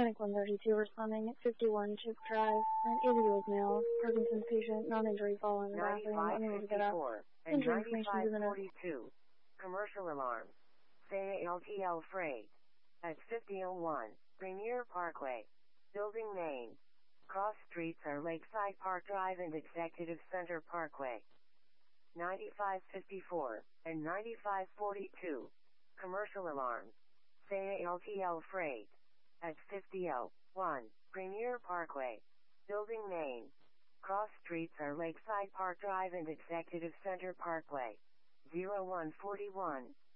Clinic 132 responding at 51 Chip Drive. An 80-year-old male, Parkinson's patient, non-injury fall in the bathroom, unable to get up. 9554 and Injury information given us. 9542. Commercial alarm. Say LTL Freight. At 5001 Premier Parkway. Building name. Cross streets are Lakeside Park Drive and Executive Center Parkway. 9554 and 9542. Commercial alarm. Say LTL Freight. At 5001 Premier Parkway. Building name. Cross streets are Lakeside Park Drive and Executive Center Parkway. 0141